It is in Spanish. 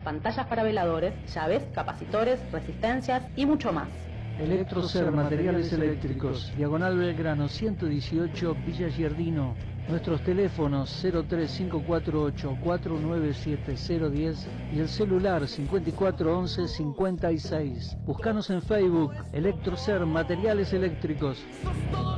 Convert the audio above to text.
pantallas para veladores, llaves, capacitores, resistencias y mucho más. Electrocer Materiales Eléctricos, Diagonal Belgrano 118, Villa Giardino. Nuestros teléfonos 03548 497010 y el celular 541156. Búscanos en Facebook, Electrocer Materiales Eléctricos.